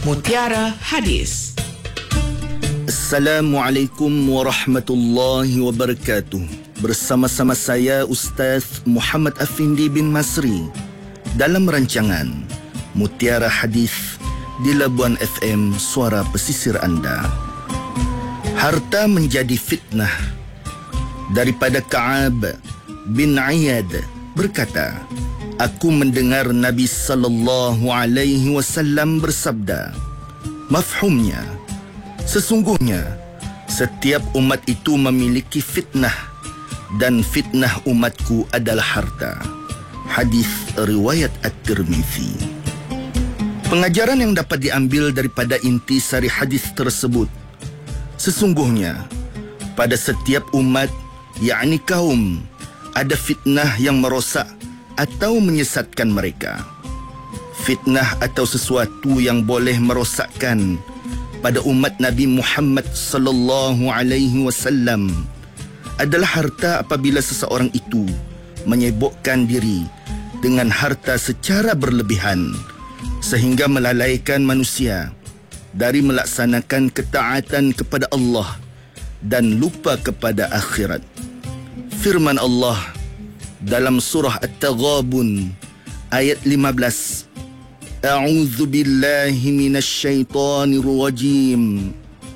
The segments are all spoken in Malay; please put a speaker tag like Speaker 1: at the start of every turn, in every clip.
Speaker 1: Mutiara Hadis.
Speaker 2: Assalamualaikum warahmatullahi wabarakatuh. Bersama-sama saya Ustaz Muhammad Afindi bin Masri dalam rancangan Mutiara Hadis di Labuan FM, suara pesisir anda. Harta menjadi fitnah. Daripada Ka'ab bin Iyad berkata, aku mendengar Nabi sallallahu alaihi wasallam bersabda, mafhumnya, sesungguhnya setiap umat itu memiliki fitnah dan fitnah umatku adalah harta. Hadis riwayat At-Tirmizi. Pengajaran yang dapat diambil daripada inti sari hadis tersebut, sesungguhnya pada setiap umat, yakni kaum, ada fitnah yang merosak atau menyesatkan mereka. Fitnah atau sesuatu yang boleh merosakkan pada umat Nabi Muhammad sallallahu alaihi wasallam adalah harta apabila seseorang itu menyibukkan diri dengan harta secara berlebihan sehingga melalaikan manusia dari melaksanakan ketaatan kepada Allah dan lupa kepada akhirat. Firman Allah dalam surah At-Taghabun ayat 15, A'udzu billahi minasy syaithanir rajim.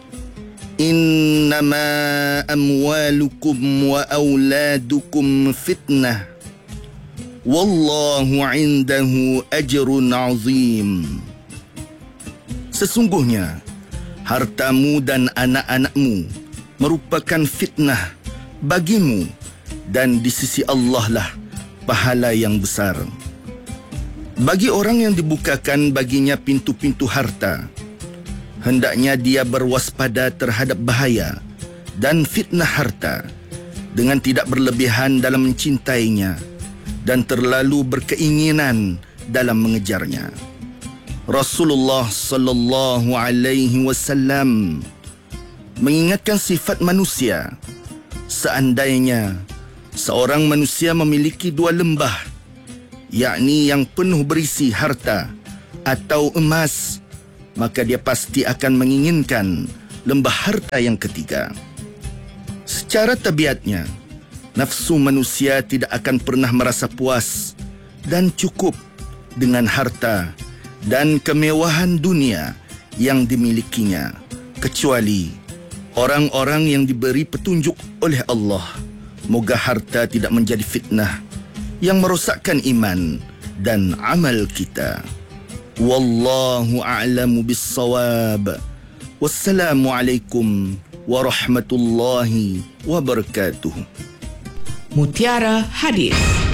Speaker 2: Innama amwalukum wa auladukum fitnah. Wallahu 'indahu ajrun 'azim. Sesungguhnya hartamu dan anak-anakmu merupakan fitnah bagimu, dan di sisi Allah lah pahala yang besar. Bagi orang yang dibukakan baginya pintu-pintu harta, hendaknya dia berwaspada terhadap bahaya dan fitnah harta dengan tidak berlebihan dalam mencintainya dan terlalu berkeinginan dalam mengejarnya. Rasulullah sallallahu alaihi wasallam mengingatkan sifat manusia. Seandainya seorang manusia memiliki dua lembah, yakni yang penuh berisi harta atau emas, maka dia pasti akan menginginkan lembah harta yang ketiga. Secara tabiatnya, nafsu manusia tidak akan pernah merasa puas dan cukup dengan harta dan kemewahan dunia yang dimilikinya, kecuali orang-orang yang diberi petunjuk oleh Allah. Moga harta tidak menjadi fitnah yang merosakkan iman dan amal kita. Wallahu a'lamu bis-shawab. Wassalamualaikum warahmatullahi wabarakatuh.
Speaker 1: Mutiara Hadis.